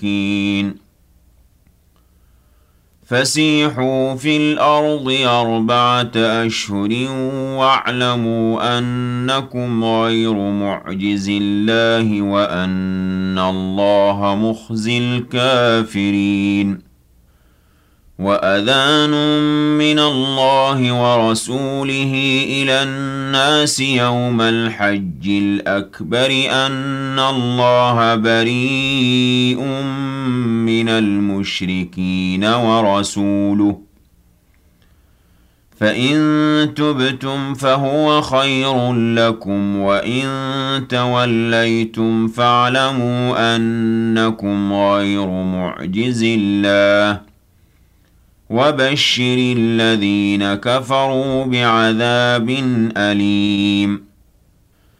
مشركين فسيحوا في الأرض 4 أشهر واعلموا أنكم غير معجز الله وأن الله مخزي الكافرين وأذان من الله ورسوله إلى الناس يوم الحج الأكبر أن الله بريء من المشركين ورسوله فإن تبتم فهو خير لكم وإن توليتم فاعلموا أنكم غير معجز الله وبشر الذين كفروا بعذاب أليم